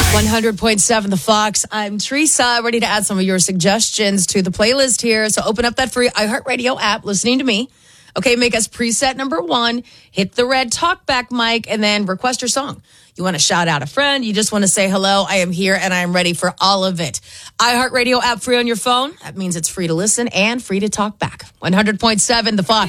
100.7 The Fox. I'm Teresa, ready to add some of your suggestions to the playlist here. So open up that free iHeartRadio app, listening to me. Okay, make us preset number 1, hit the red talkback mic, and then request your song. You want to shout out a friend, you just want to say hello, I am here and I am ready for all of it. iHeartRadio app free on your phone. That means it's free to listen and free to talk back. 100.7 The Fox.